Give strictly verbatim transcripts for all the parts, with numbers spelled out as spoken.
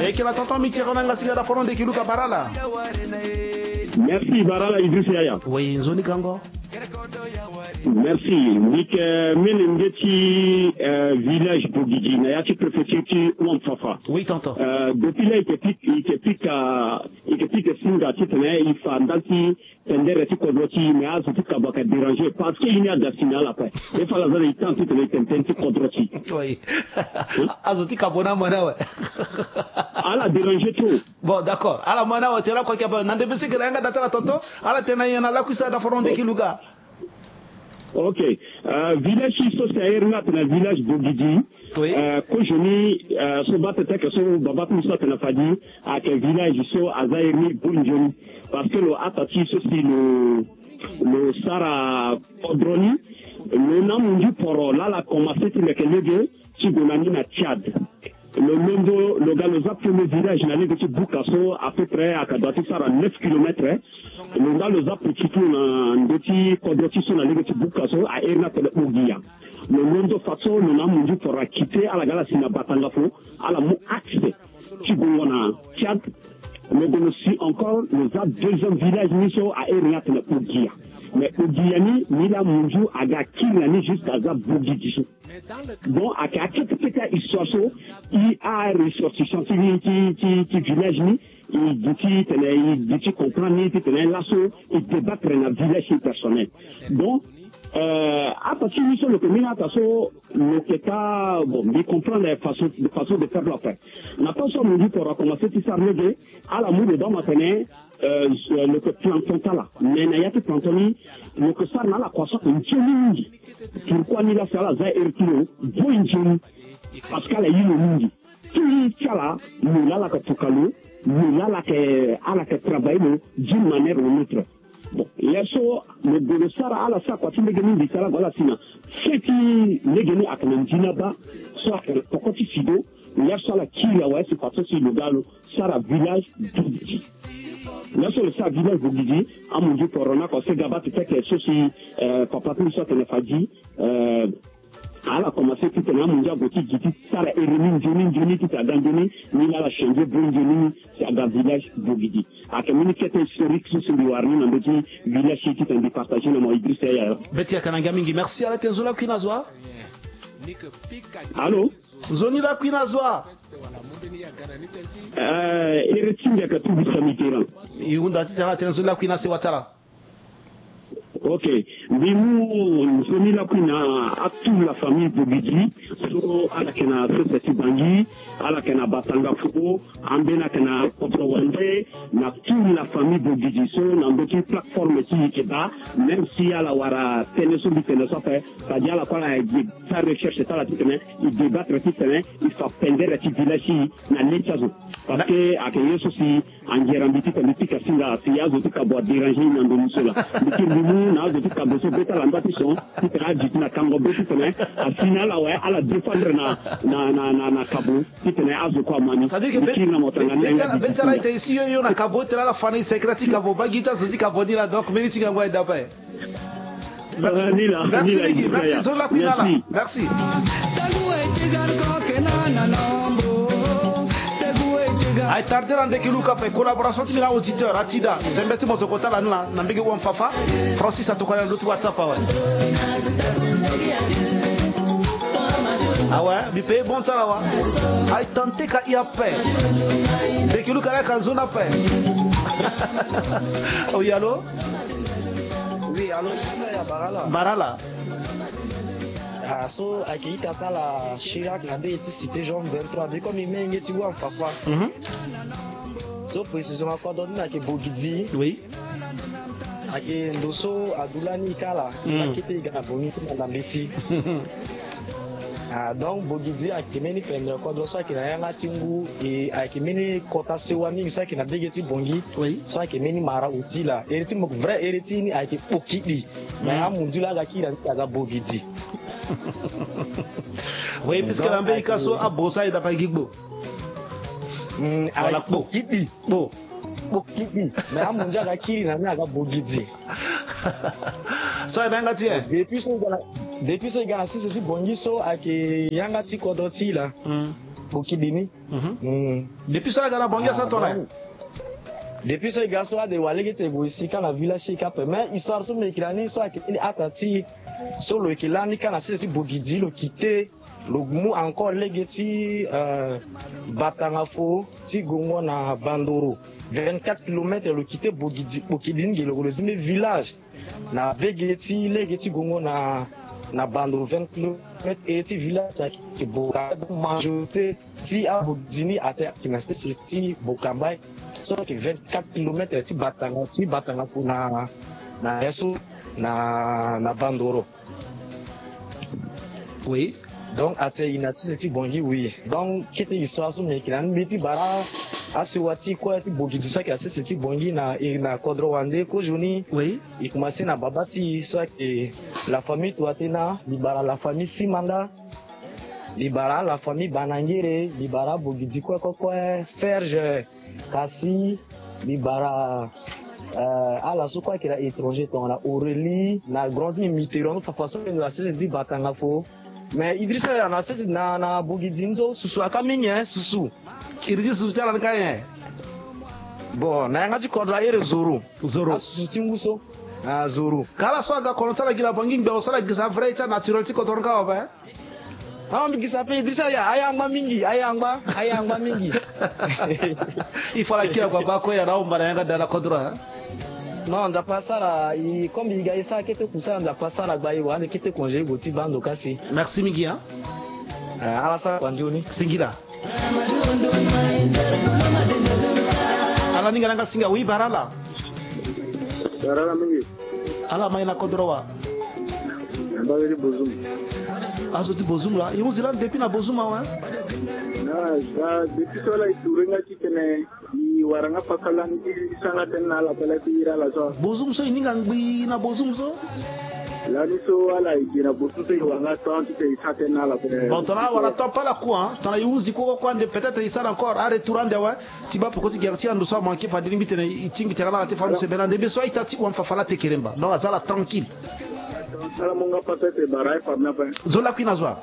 Et que la tonton Mitiranga Sigara Foron de Kiluka Barala. Merci Barala Idriss Yaya. Oui, Zoni Kango. Merci. Nik Menengeti village Bogidi, Nayati préfecture Ouamfafa. Oui, tonton. Depuis là, il te pique à il te pique Singa, il fait Ndati, Tender, Kodroti, mais à ce qui va déranger parce qu'il y a des signaux après. Il faut la zone, il tente de tenter Kodroti. Oui. Azoti Kabona Mana, ouais. À la déranger tout. Bon, d'accord. À la Mana, tu es là, quoi qu'il y a. Nandebesi que l'anga d'atala tonton, à la Tenayana, la Kusa d'Aforon de Kiluga. Ok. Euh, village ici, c'est un village de Bogidi. Oui. Quand je dis, ce bat était que ce babat Moussa Tenafadi, à quel village ici, à Zaïrni, Bounjoni. Parce que le Atati, c'est le, le Sara Kodroni, le nom du Poro, là, la commencé, c'est le Kélégué, qui donne à Tchad. Le Londo, le Galoza, premier village, il allait de Boukasso, à peu près, à Kadati, ça à neuf kilomètres. Le Galoza, petit peu, un petit Kodroti, son allait de Boukasso, à Erna, Ogia. Le Londo, façon, le nom du pour quitter à la Galasina Batangafo, à la mot accès, qui a Tchad. Mais aussi encore, le deuxième village, mission à Erna, Ogia. Mais Ogiani, Mila Munju, à Gakilani, jusqu'à Zabogidisou. Bon, à quelque petite histoire, il a ressortissant qui village, il dit il dit comprendre, il dit l'assaut, il débat dans le village personnel. Donc, euh, à partir de ce le commune, le Kéta, bon, il comprend les façons de façon de faire l'affaire. Maintenant, on nous dit pour recommencer tout ça, à la mou dedans, maintenant, euh, le planton là. Mais il y a tout planton, le que ça n'a la croissance, une tchénie. Pourquoi il a fait la zaï ertino, bon une parce qu'elle a eu le mundi. Tout le là, nous là la katoukalou, nous là la que, à la que travaille d'une manière ou d'une autre. Bon, laissons le Golosara à la sa, quand il est gagné du Sara, voilà, sinon, ce qui est gagné à Kanandinaba, soit que le Pocoti Fido, laissons la Kira, ouais, c'est parce que c'est le Galo, Sara village d'Oudji. Laissons le Sara village d'Oudji, à mon Dieu, Corona, quand c'est Gabat, peut-être que ceci, papa, tout ça, qu'on a fait dit, euh, elle a commencé tout le monde a voté dit ça la Erémine Johnny Johnny tout a gagné ni a changé bon Johnny c'est un village Bogidi à communiquer historique sur le Warni dans petit village qui est en partagé dans mon Idriss Yaya. Betia Kananga mingi merci à la Tenzola Kwinazwa. Allô Zoni la Kwinazwa. Euh Eretinga ka tout bisamitera. Yunda titala Tenzola Kwinase watala. Ok. Nous sommes là pour à toute la famille Bogidi, so à la Kena Soseti Bangi, à la Kena Batanga Fugo, à la Kena Kotrowande, na toute la famille Bogidi, so dans d'autres plateformes qui est là, même si à la Wara Téléso du Téléso fait, c'est-à-dire à la fois sa recherche est à la toute il débat très il faut pendre la petite village na l'État. Parce que à quelque chose aussi en Gérambiti politique à Singa, c'est à d'autres qui boire déranger dans le sol. Na de tout cabosso beta la mbatiso qui tra dit na kango beti tene à final là ouais à la défendre na na na na na cabo qui tene azo kwa mani c'est à dire que beta beta là était ici yo na cabo tela la fani secreti cabo bagita so dit cabo dira donc minute nga ngwa d'après merci merci merci zola kwinala merci ay tarder ande kiluka pe collaboration timina auditeur atida sembeti mo sokota la na nambege wa mfafa Francis atoka na l'autre WhatsApp ouais ah ouais bi pe bon ça là wa ay tante ka ia pe de kiluka la ka zona pe oui allô oui allô barala barala ah so akiita tala Chirac na be ti cité Jean vingt-trois bi comme imenge ti wa mfafa mhm so précisément quoi donner na ke Bogidi oui ake ndoso adulani kala akite ga bonisi na mbeti ah donc Bogidi akimeni pendre quoi doso akina yanga tingu et akimeni kota sewa mingi so akina begeti bongi oui so akimeni mara aussi là eriti mo vrai eriti ni ake pokidi mais amundula ga kila ga Bogidi. Oui, puisque l'Amérique so a bossa et d'après Gigbo. Hmm, ala pokidi. Bo. Pokidi. Mais amunja ga kiri na na ga Bogidi. So e nanga tie. Depuis ce gars depuis ce gars si c'est bongi so ake yanga ti kodoti là. Hmm. Bokidini. Depuis ça, la banque, ça tourne. Depuis ce garçon a des wallet qui ici quand la village chez Cap, mais histoire sur mes crânes, soit qu'il atati sur le kilani quand la cesse Bogidi le quitter le mou encore légati euh Batangafo si gongo na Bandoro vingt-quatre kilomètres le quitter Bogidi Bokidini le le village na Begeti légati gongo na na Bandoro vingt kilomètres et ti village qui boka majorité si à Bogidini à qui na cesse Bokambay so que vingt-quatre kilomètres ti Batanga ti Batanga na na Yesu na na Bandoro. Oui. Donc à ces inassis ti bongi oui. Donc qui était histoire sur mes clients meti bara asiwati quoi ti bogi du ça qui a ces ti bongi na na Kodro Wande ko joni. Oui. Il commençait na babati soit que la famille Toatena, libara la famille Simanda, libara la famille Banangere, libara bogi di quoi quoi Serge Kassi, libara euh à la sous-quoi qu'il a étranger on a Aurélie na grandi Mitterrand de façon que la cesse di Batangafo. Mais Idrissa na cesse na na Bogidinzo susu akaminye hein susu. Idrissa susu tala nkaye. Bon, na ngati kodra ere Zoro. Zoro. Susu tinguso. Ah Zoro. Kala swaga konotala gila bangi mbe osala gisa vrai ta natural ti kotonka oba. Ah mi gisa pe Idrissa ya ayangba mingi, ayangba, ayangba mingi. Il faut la kila kwa bako ya naomba na yanga dala kodra. Non, on a pas ça là, il comme il gagne ça qui était pour ça on a pas ça là baï wa qui était congé goti bando kasi. Merci Migi hein. Ah ala ça kwanjoni. Singila. Ala ninga nanga singa wi barala. Barala Migi. Ala maina kodrowa. Mbaweli bozum. Azoti bozum là, il zila depuis na bozum wa. Na, da depuis cela il tourna qui tenait waranga pakalan di sanga tenna la pala tira la so bozum so ininga ngbi na bozum so la ni so ala ikina bozum so wanga tante te tenna la pala bon tona wala to pala quoi tona yuzi ko ko ande peut-être il sera encore à retourner wa tiba pour que gerti ando so manki fa dingi tene itingi tera te famu se benande be so itati ko mfafala te keremba donc azala tranquille ala monga patete barai pamna pa zola kwina zwa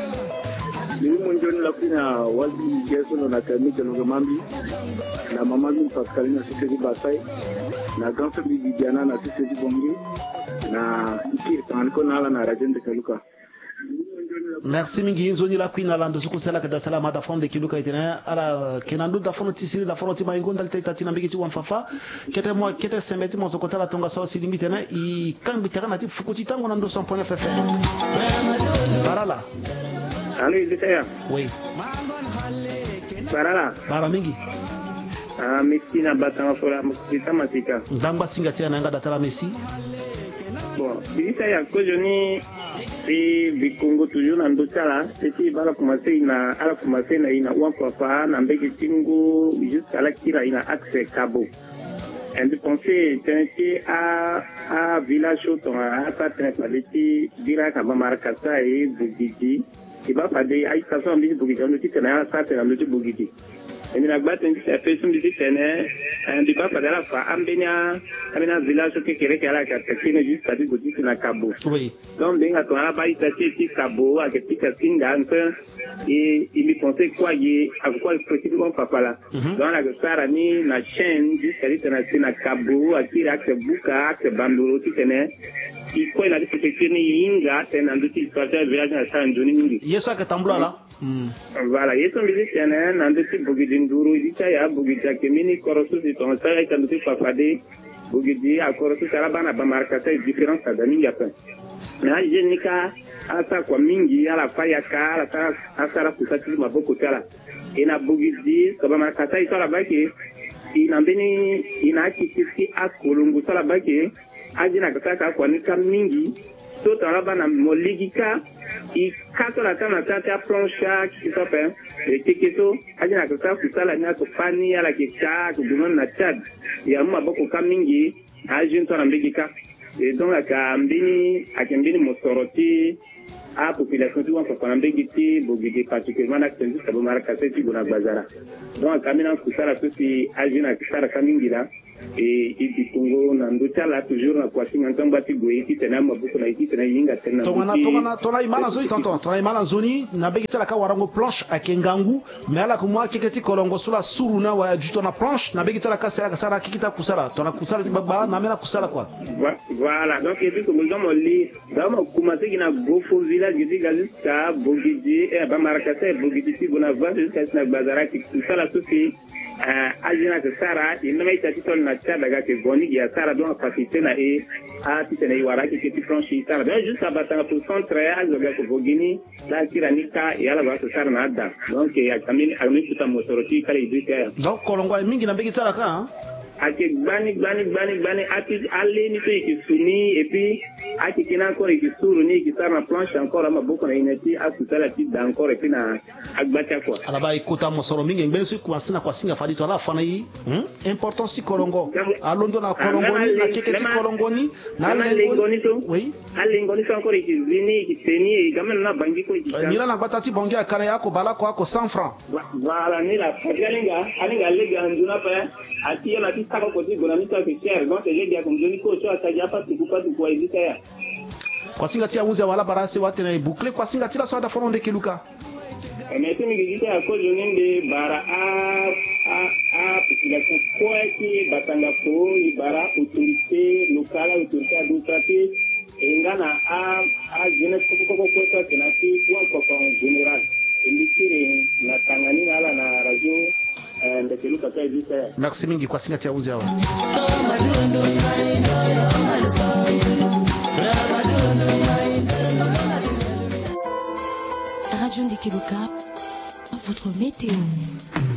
ni munjoni la kwina waldi geso na kamite no mambi na mama mi Pascaline sisi di Basai na ganso bi Diana na sisi di Bongi na ikiri tanko na la na rajende kaluka. Merci mingi nzoni la kwina la ndosuku sala kada salama da fonde kiluka itena ala kenandu da fono tisiri da fono tima ingonda tata tina mbiki wa mfafa kete mo kete sembeti mo sokota la tonga sawa silimi tena i kambi terana ti fukuti tango na ndo cent point neuf F M. Barala. Allô, Isaya. Oui. Barala. Bara mingi. Ah, Messi na batanga fola mukita matika. Ndamba singa tia na ngada tala Messi. Bon, Isaya ko joni et du Congo toujours dans d'autres c'était bala commencer na ala commencer na ina one papa na mbeki tingo jusqu'à la kira ina accès cabo et de penser tenir à à village auton à pas très paleti dira ka mama kata et bugidi il va pas des ay façon de bugidi on dit que na ça c'est dans le bugidi et mina gbaten qui fait son visite tene un débat pas de la fa ambenia amena village que kere kala ka tekine jusqu'à du bugidi na cabo oui donc benga to aba itati ti cabo a que ti kinga entre et il me pensait quoi y a quoi spécifiquement papa là dans la sara ni na chaîne jusqu'à du na cabo a ti ak buka ak bandolo ti tene il quoi la difficulté ni inga tena nduti partage village na sa ndoni mingi yeso akatambula là voilà yeso mbi tene na nduti bugidi nduru ita ya bugidi akemini korosu ti ton sa ita nduti papa de bugidi akorosu kala bana ba markata différence da mingi apa na jenika asa kwa mingi ala faya ka ala ta asara kusati maboko tala ina bugidi kaba markata ita la baki ina beni ina kikisi akolungu sala baki ajina kaka kwa nika mingi to tala bana moligika i kato la tana tata plancha qui s'appelle et keketo ajina kaka kusala na ko pani ala kika kudunon na Chad ya maboko ka mingi ajin to na mbigika et donc aka mbini akembini mosoroti a population tu on peut mbigiti bogidi particulièrement na tendu sabo maraka seti bona bazara donc kamina kusala to si ajina kisara kamingira et et Congo na ndota la toujours na kwa singa tamba ti goyi ti tena mabuko na ti tena yinga tena tongana tongana tona imana zoni tonton tona imana zoni na begi tala ka warango planche akengangu mais ala ko moi keketi kolongo sula suru na wa juto na planche na begi tala ka sala sala kikita kusala tona kusala ti baba na mena kusala quoi voilà donc et puis comme dans li dans commencer qui na gofo village qui gazi ka bogidi e ba marakasa bogidi ti bona va jusqu'à na bazara ki kusala sofi ajina ka sara ina mai tati ton na ta daga ke goni ya sara don faciliter na e a ti tene wara ki ti franchi sara donc jusqu'à batanga pour centre ya ga ko bogini la tiranika ya la ba sara na da donc ya kamini armi tuta motoroti kale idika donc kolongo mingi na begi tala ka ake gbani gbani gbani gbani ati ale ni pe ki suni et puis ati kina encore ki suru ni ki sarna planche encore ama boko na ineti akusala ti da encore et puis na agbata quoi ala ba ikuta mosoro mingi ngbe su kwa sina kwa singa fadi to ala fana yi hmm? importance kolongo alondo na kolongo ni na keketi kolongo ni na lengo ni to oui alengo ni encore ki zini ki teni e gamen na bangi ko ki ni la na batati bongi akara yako bala ko ako cent francs voilà ni la alinga alinga lega nduna pa ati yana ti sako ko ti gona mi ta ke cher donc je dia comme je ni ko so ataja pa tu pa tu ko ezika ya kwa singa tia uzi wala barasi wate na boucle kwa singa tila so da fono de kiluka mais tu mi gita ya ko jonin de bara a a a population ko ki batanga ko ni bara autorité locale autorité administrative engana a a jeunesse ko ko ko ta kenati ko ko en général indikire na tangani na la na radio de kiluka ta ezika. Merci mingi kwa singa tia uzi hawa Radio Ndekeluka, votre météo.